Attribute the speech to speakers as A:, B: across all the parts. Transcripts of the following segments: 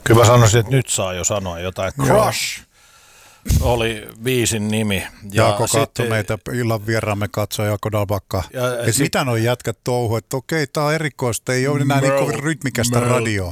A: Kyllä mä sanoisin, että nyt saa jo sanoa jotain. Crush oli biisin nimi.
B: Jaakko katsoi meitä illan vieraamme, katsoi Jaakko Dalbakka. Mitä noi jätkät touhu? Että okei, tää on erikoista, ei ole enää niin kovin rytmikästä radioa.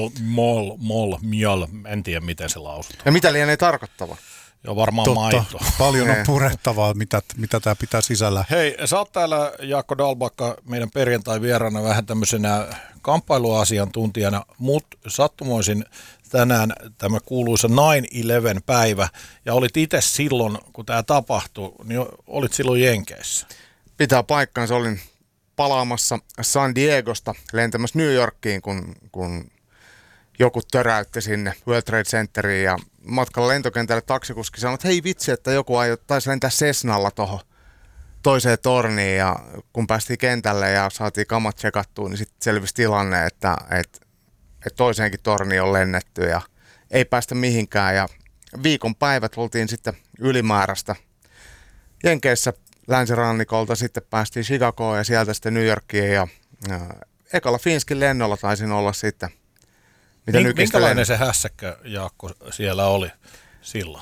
A: Mjöl. En tiedä, miten se lausutaan.
C: Ja mitä lienee tarkoittava?
A: Joo, varmaan maito.
B: Paljon on purettavaa, mitä tämä pitää sisällä.
A: Hei, sä oot täällä, Jaakko Dalbakka, meidän perjantai-vieraana vähän tämmöisenä kamppailuasiantuntijana, mutta sattumoisin tänään tämä kuuluisa 9/11 päivä, ja olit itse silloin, kun tämä tapahtui, niin olit silloin Jenkeissä.
C: Pitää paikkansa, olin palaamassa San Diegosta, lentämässä New Yorkiin, kun joku töräytti sinne World Trade Centeriin, ja matkalla lentokentälle taksikuski sanoi, että hei vitsi, että joku taisi lentää Cessnalla tuohon toiseen torniin, ja kun päästiin kentälle ja saatiin kamat tsekattua, niin sitten selvisi tilanne, että toiseenkin torniin on lennetty ja ei päästä mihinkään, ja viikon päivät oltiin sitten ylimääräistä Jenkeissä länsirannikolta, sitten päästiin Chicagoon ja sieltä sitten New Yorkiin, ja ekalla Finskin lennolla taisin olla sitten.
A: Minkälainen se hässäkkä, Jaakko, siellä oli silloin?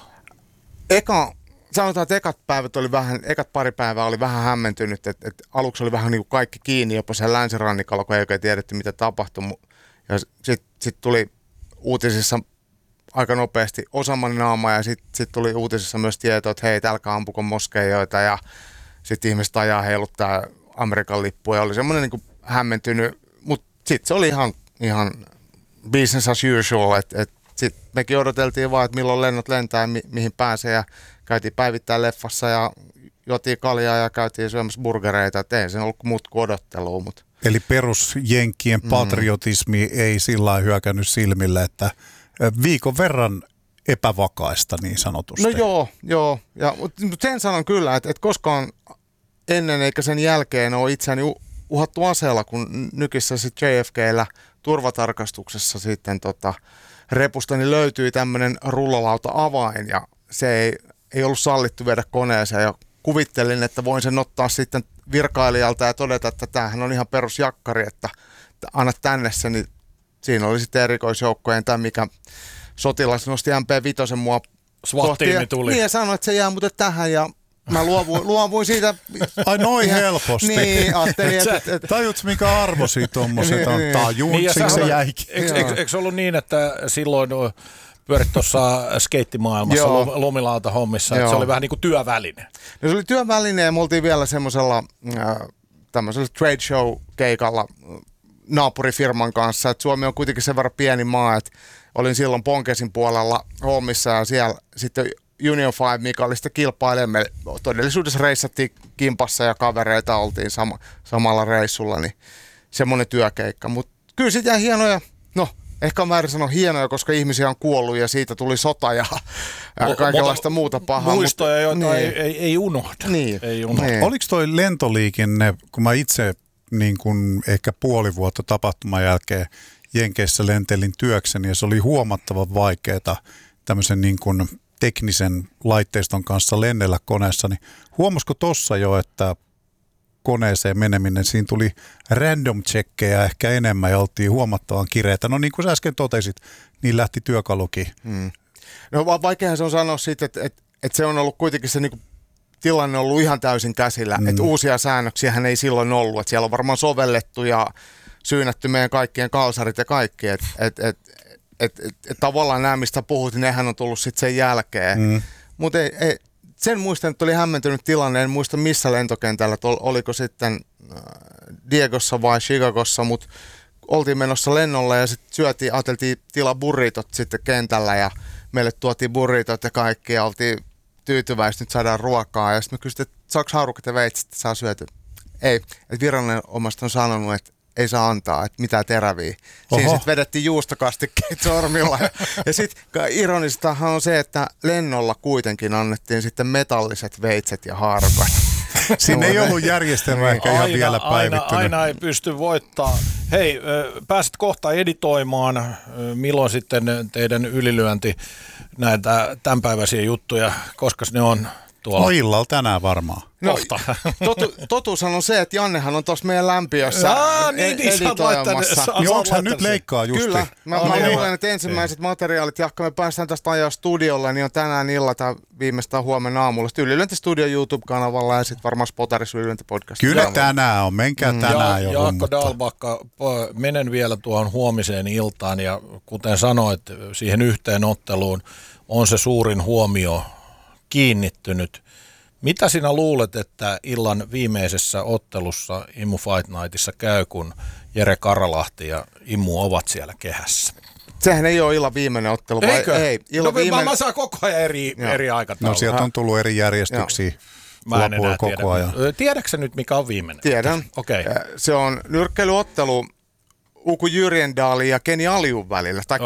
C: Sanotaan, että ekat pari päivää oli vähän hämmentynyt, että aluksi oli vähän niin kuin kaikki kiinni jopa sen länsirannikolla, kun ei oikein tiedetty, mitä tapahtui. Ja sitten tuli uutisissa aika nopeasti Osaman naama, ja sitten tuli uutisissa myös tieto, että hei, älkää ampuko moskeijoita, ja sitten ihmiset ajaa heiluttaa Amerikan lippua, ja oli semmoinen niin kuin hämmentynyt, mutta sitten se oli ihan business as usual, että sitten mekin odoteltiin vaan, että milloin lennot lentää ja mihin pääsee, ja käytiin päivittäin leffassa ja jotiin kaljaa ja käytiin syömässä burgereita, että ei se ollut muut kuin odottelua. Mutta.
B: Eli perusjenkkien patriotismi ei sillä lailla hyökännyt silmille, että viikon verran epävakaista niin sanotusti.
C: No joo. Mutta sen sanon kyllä, että koskaan ennen eikä sen jälkeen ole itseäni uhattu aseella, kun nykissä sitten JFK:llä turvatarkastuksessa sitten repusta niin löytyi tämmöinen rullalauta-avain, ja se ei ollut sallittu viedä koneeseen, ja kuvittelin, että voin sen ottaa sitten virkailijalta ja todeta, että tämähän on ihan perusjakkari, että anna tänne se, niin siinä oli sitten erikoisjoukkojen tai mikä sotilas nosti MP5 mua kohti,
A: tuli.
C: Niin, ja sanoi, että se jää muuten tähän, ja mä luovuin siitä.
B: Ai noin helposti.
C: Niin, ajattelin,
B: että tajuts mikä arvo siitä tommoset on tajun, siksi se jäikin.
A: Eikö ollut niin, että silloin pyörit tuossa skeittimaailmassa lumilauta-hommissa, että se oli vähän niin kuin työväline?
C: No se oli työväline, ja me oltiin vielä semmoisella tämmöisellä trade show-keikalla naapurifirman kanssa, että Suomi on kuitenkin sen verran pieni maa, että olin silloin Ponkesin puolella hommissa, ja siellä sitten Union 5, mikä oli sitä kilpailija, me todellisuudessa reissattiin kimpassa ja kavereita oltiin samalla reissulla, niin semmoinen työkeikka. Mutta kyllä siitä jäi hienoja, no ehkä on väärin sanoa hienoja, koska ihmisiä on kuollut ja siitä tuli sota ja kaikenlaista muuta pahaa.
A: Muistoja, joita ei unohda.
C: Niin.
B: Oliko toi lentoliikenne, kun mä itse niin kun ehkä puoli vuotta tapahtuman jälkeen Jenkeissä lentelin työkseni, ja se oli huomattavan vaikeaa tämmöisen niin kun teknisen laitteiston kanssa lennellä koneessa, niin huomasiko tossa jo, että koneeseen meneminen, siinä tuli random checkejä ehkä enemmän ja oltiin huomattavan kireitä. No niin kuin sä äsken totesit, niin lähti työkalukin.
C: No vaikeahan se on sanoa siitä, että se on ollut kuitenkin se niinku tilanne on ollut ihan täysin käsillä, että uusia säännöksiähän ei silloin ollut, että siellä on varmaan sovellettu ja syynätty meidän kaikkien kalsarit ja kaikki, että tavallaan nämä, mistä puhut, niin nehän on tullut sitten sen jälkeen. Mutta sen muistan, että oli hämmentynyt tilanne, en muista missä lentokentällä, että oliko sitten Diegossa vai Chicagossa, mutta oltiin menossa lennolle ja sitten ajateltiin tilaa burritot sitten kentällä, ja meille tuotiin burritot ja kaikki, ja oltiin tyytyväisiä, nyt saadaan ruokaa, ja sitten me kysyttiin, että saako haarukit ja veitsit, että saa syöty? Ei, että viranomaista on sanonut, että ei saa antaa, että mitään teräviä. Siinä sitten vedettiin juustokastikkeet sormilla. Ja sitten ironistahan on se, että lennolla kuitenkin annettiin sitten metalliset veitset ja haarukat.
B: Siinä ei ollut järjestelmä ehkä ihan vielä päivittynyt.
A: Aina ei pysty voittaa. Hei, pääset kohta editoimaan, milloin sitten teidän ylilyönti näitä tämänpäiväisiä juttuja, koska ne on tuolla?
B: No illalla tänään varmaan.
C: No, totuushan on se, että Jannehan on tuossa meidän lämpiössä editoimassa.
B: Niin onko hän nyt leikkaa justi?
C: Kyllä. Mä luulen, että ensimmäiset materiaalit, jahka me päästään tästä ajaa studiolle, niin on tänään illalla tai viimeistään huomenna aamulla. Sitten Ylilönti Studio YouTube-kanavalla ja sitten varmaan Spotarissa Ylilönti podcast.
B: Kyllä tänään on, menkää tänään jo.
A: Jaakko Dalbakka, menen vielä tuohon huomiseen iltaan ja kuten sanoit, siihen yhteen otteluun on se suurin huomio kiinnittynyt. Mitä sinä luulet, että illan viimeisessä ottelussa Immu Fight Nightissa käy, kun Jere Karalahti ja Immu ovat siellä kehässä?
C: Sehän ei ole illan viimeinen ottelu, vai
A: eikö?
C: Ei.
A: Mä saan koko ajan eri aikatauluja.
B: No sieltä on tullut eri järjestyksiä.
A: Mä en enää
B: koko ajan.
A: Tiedätkö sä nyt, mikä on viimeinen?
C: Tiedän.
A: Okay.
C: Se on nyrkkeilyottelu Uku Jyrjendalin ja Keni Aljun välillä. Tai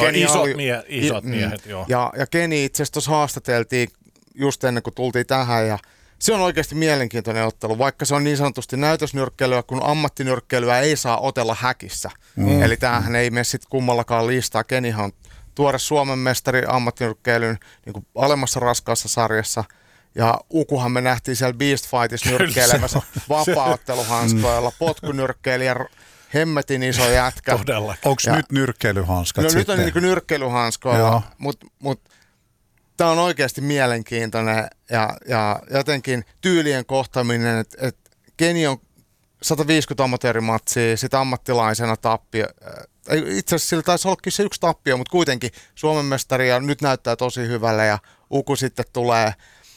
A: Isot miehet, joo.
C: Ja Keni itse asiassa tuossa haastateltiin just ennen kuin tultiin tähän ja se on oikeasti mielenkiintoinen ottelu, vaikka se on niin sanotusti näytösnyrkkeilyä, kun ammattinyrkkeilyä ei saa otella häkissä. Eli tämähän ei mene sitten kummallakaan listaa. Kenihan on tuore Suomen mestari ammattinyrkkeilyn niin kuin alemmassa raskaassa sarjassa. Ja Ukuhan me nähtiin siellä Beast Fightissa nyrkkeilemässä vapaa-otteluhanskoilla, potkunyrkkeilijä, hemmetin iso jätkä.
B: Onko nyt nyrkkeilyhanskat
C: sitten?
B: sitten?
C: Nyt on niin kuin nyrkkeilyhanskoilla, mutta tämä on oikeasti mielenkiintoinen ja jotenkin tyylien kohtaminen, että Keni on 150 amatöörimatsia, sitten ammattilaisena tappio. Itse asiassa sillä taisi ollakin se yksi tappio, mutta kuitenkin Suomen mestari ja nyt näyttää tosi hyvälle ja Uku sitten tulee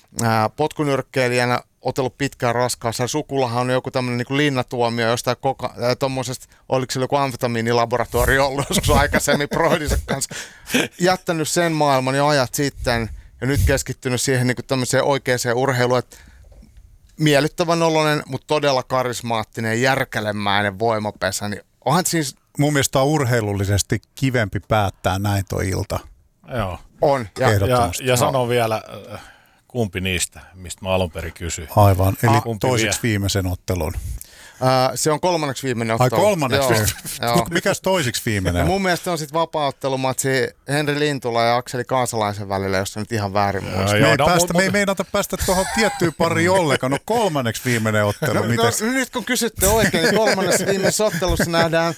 C: potkunyrkkeilijänä otellut pitkään raskaassa. Sukulahan on joku tämmöinen niin kuin linnatuomio jostain tuommoisesta, oliko sillä joku amfetamiinilaboratorio ollut joskus aikaisemmin Broidinsa kanssa. Jättänyt sen maailman jo ajat sitten ja nyt keskittynyt siihen niin kuin tämmöiseen oikeaan urheiluun, että miellyttävän oloinen, mutta todella karismaattinen, järkelemäinen voimapesä. Niin onhan siis...
B: Mun mielestä on urheilullisesti kivempi päättää näin toi ilta.
A: Joo.
C: On.
A: Ja sanon vielä... Kumpi niistä, mistä mä alun perin kysyin?
B: Aivan, eli toiseksi viimeisen ottelun.
C: Se on kolmanneksi viimeinen ottelu.
B: Ai kolmanneksi? Joo. Mikäs toiseksi viimeinen on?
C: Mun mielestä on sitten vapaa-ottelumatsi Henri Lintula ja Akseli Kaasalaisen välillä, jos on nyt ihan väärin muista.
B: Me ei meinata päästä tuohon tiettyyn pariin ollenkaan. No kolmanneksi viimeinen ottelu.
C: No, nyt kun kysytte oikein, niin kolmannessa viimeisessä ottelussa nähdään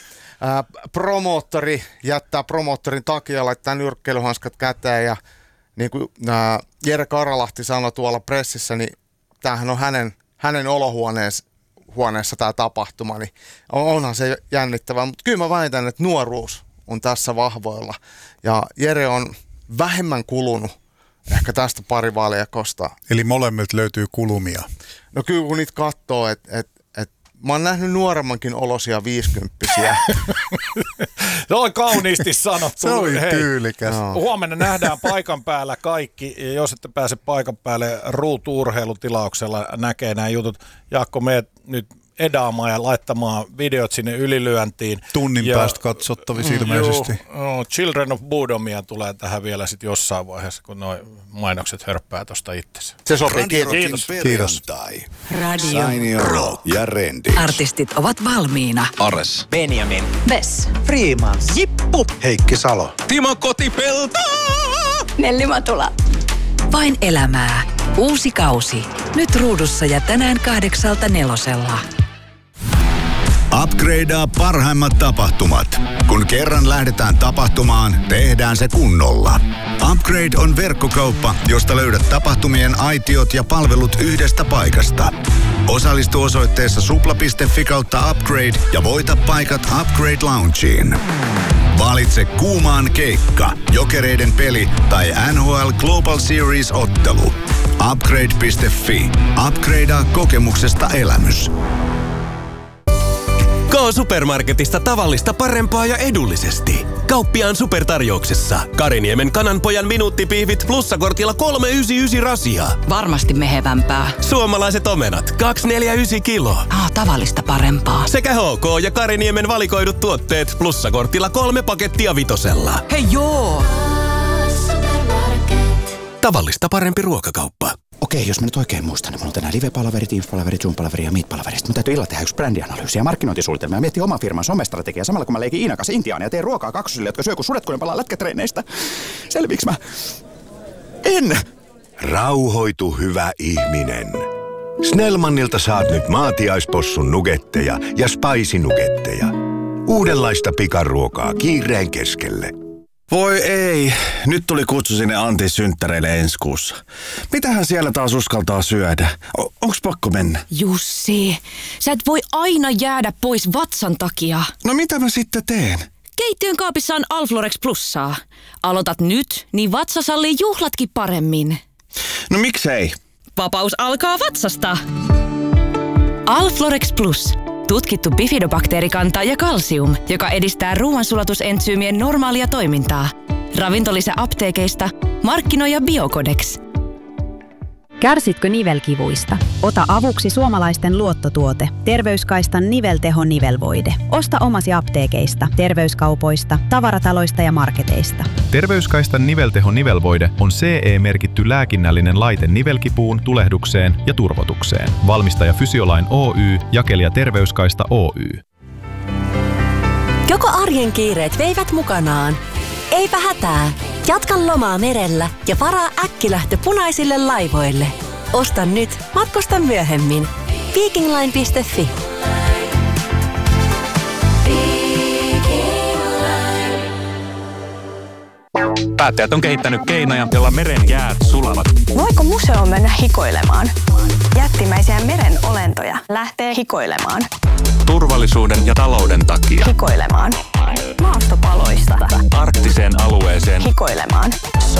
C: promoottori jättää promoottorin takia, laittaa nyrkkeilyhanskat käteen ja niin kuin Jere Karalahti sanoi tuolla pressissä, niin tämähän on hänen olohuoneessa tämä tapahtuma, niin onhan se jännittävää. Mutta kyllä mä väitän, että nuoruus on tässä vahvoilla. Ja Jere on vähemmän kulunut ehkä tästä parivaljakosta.
B: Eli molemmilta löytyy kulumia.
C: No kyllä kun niitä katsoo, että mä oon nähnyt nuoremmankin olosia 50-vuotiaita.
A: Se on kauniisti sanottu.
B: Se oli tyylikäs.
A: Huomenna nähdään paikan päällä kaikki. Ja jos ette pääse paikan päälle Ruutu-urheilutilauksella näkee nämä jutut. Jaakko, meet nyt edaamaan ja laittamaan videot sinne ylilyöntiin.
B: Tunnin päästä katsottavissa ilmeisesti.
A: Children of Bodomia tulee tähän vielä sitten jossain vaiheessa, kun nuo mainokset hörppää tuosta itsensä.
C: Se sopii.
B: Kiitos.
D: Radio Rock ja Rendi.
E: Artistit ovat valmiina.
D: Ares.
F: Benjamin.
E: Vess.
F: Freemans.
E: Jippu.
D: Heikki Salo.
F: Timo Kotipelto.
E: Nelli Matula. Vain elämää. Uusi kausi. Nyt Ruudussa ja tänään 8:00.
G: Upgradea parhaimmat tapahtumat. Kun kerran lähdetään tapahtumaan, tehdään se kunnolla. Upgrade on verkkokauppa, josta löydät tapahtumien aitiot ja palvelut yhdestä paikasta. Osallistu osoitteessa supla.fi/upgrade ja voita paikat Upgrade Loungeen. Valitse kuumaan keikka, Jokereiden peli tai NHL Global Series-ottelu. Upgrade.fi. Upgradea kokemuksesta elämys.
H: K-Supermarketista tavallista parempaa ja edullisesti. Kauppiaan supertarjouksessa. Kariniemen kananpojan minuuttipihvit plussakortilla 3,99 rasia.
E: Varmasti mehevämpää.
H: Suomalaiset omenat 2,49 kilo.
E: Tavallista parempaa.
H: Sekä HK ja Kariniemen valikoidut tuotteet plussakortilla 3 pakettia vitosella.
E: Hei joo!
H: Tavallista parempi ruokakauppa.
I: Okei, jos mä nyt oikein muistan, niin mulla on tänään live-palaverit, Teams-palaverit, Zoom-palaverit ja Meet-palaverit. Mun täytyy illalla tehdä yksi brändianalyysi ja markkinointisuunnitelma ja miettiä oman firman somestrategiaa samalla kun mä leikin Iinakas Intiaania ja teen ruokaa kaksosille, jotka syö kun sudet, kun ne palaa lätkätreeneistä. Selviiks mä? En!
G: Rauhoitu, hyvä ihminen. Snellmanilta saat nyt maatiaispossun nugetteja ja spicy-nugetteja. Uudenlaista pikaruokaa kiireen keskelle.
F: Voi ei, nyt tuli kutsu sinne Antin synttäreille ensi kuussa. Mitähän siellä taas uskaltaa syödä? Onks pakko mennä?
J: Jussi, sä et voi aina jäädä pois vatsan takia.
F: No mitä mä sitten teen?
J: Keittiön kaapissa on Alflorex Plussaa. Aloitat nyt, niin vatsa sallii juhlatkin paremmin.
F: No miksei?
J: Vapaus alkaa vatsasta. Alflorex Plus. Tutkittu bifidobakteerikanta ja kalsium, joka edistää ruoansulatusentsyymien normaalia toimintaa. Ravintolisä apteekeista, markkinoija Biocodex.
K: Kärsitkö nivelkivuista? Ota avuksi suomalaisten luottotuote. Terveyskaistan nivelteho-nivelvoide. Osta omasi apteekeista, terveyskaupoista, tavarataloista ja marketeista.
L: Terveyskaistan nivelteho-nivelvoide on CE-merkitty lääkinnällinen laite nivelkipuun, tulehdukseen ja turvotukseen. Valmistaja Fysiolain Oy, jakelija Terveyskaista Oy.
M: Joko arjen kiireet veivät mukanaan? Eipä hätää. Jatka lomaa merellä ja varaa äkkilähtö punaisille laivoille. Osta nyt, matkusta myöhemmin. Vikingline.fi.
N: Päättäjät on kehittänyt keinoja, joilla meren jäät sulavat.
O: Voiko museoon mennä hikoilemaan? Jättimäisiä meren olentoja lähtee hikoilemaan.
N: Turvallisuuden ja talouden takia.
O: Hikoilemaan. Maastopaloista.
N: Arktiseen alueeseen.
O: Hikoilemaan.